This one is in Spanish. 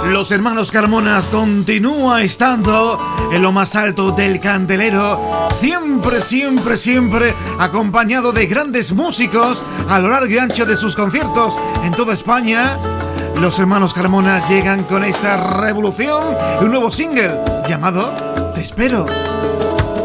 Los hermanos Carmona continúa estando en lo más alto del candelero, siempre, siempre, siempre acompañado de grandes músicos a lo largo y ancho de sus conciertos en toda España. Los hermanos Carmona llegan con esta revolución y un nuevo single llamado Te espero.